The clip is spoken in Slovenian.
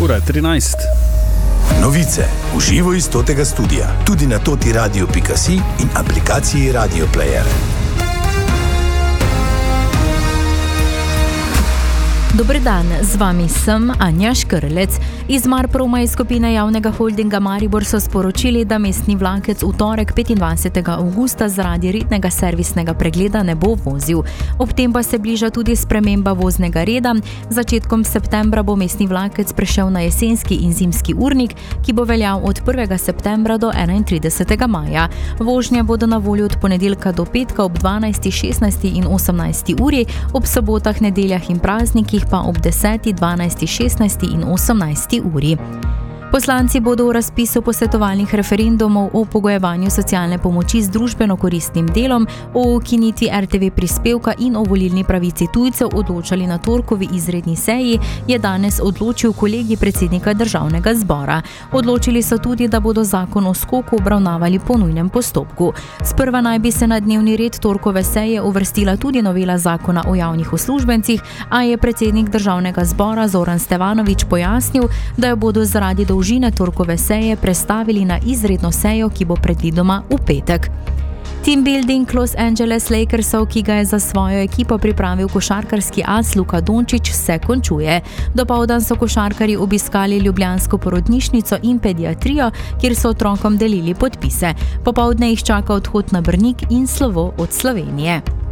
Ura je 13. Novice v živo iz Totega studia, tudi na totiradio.si in aplikaciji Radio Player. Dober dan, z vami sem Anja Škrlec. Iz Marproma iz skupine javnega holdinga Maribor so sporočili, da mestni vlakec v torek 25. avgusta zaradi rednega servisnega pregleda ne bo vozil. Ob tem pa se bliža tudi sprememba voznega reda. Začetkom septembra bo mestni vlakec prešel na jesenski in zimski urnik, ki bo veljal od 1. septembra do 31. maja. Vožnje bodo na voljo od ponedeljka do petka ob 12., 16. in 18. uri, ob sobotah, nedeljah in praznikih pa ob 10., 12., 16. in 18. uri. Poslanci bodo v razpisu posvetovalnih referendumov o pogojevanju socialne pomoči z družbeno koristnim delom, o ukinitvi RTV prispevka in o volilni pravici tujcev odločali na torkovi izredni seji, je danes odločil kolegij predsednika Državnega zbora. Odločili so tudi, da bodo zakon o skoku obravnavali po nujnem postopku. Sprva naj bi se na dnevni red torkove seje uvrstila tudi novela zakona o javnih uslužbencih, a je predsednik Državnega zbora Zoran Stevanović pojasnil, da jo bodo zaradi dolžine torkove seje prestavili na izredno sejo, ki bo predvidoma v petek. Team building Los Angeles Lakersov, ki ga je za svojo ekipo pripravil košarkarski as Luka Dončić, se končuje. Dopoldan so košarkarji obiskali ljubljansko porodnišnico in pediatrijo, kjer so otrokom delili podpise. Popoldne jih čaka odhod na Brnik in slovo od Slovenije.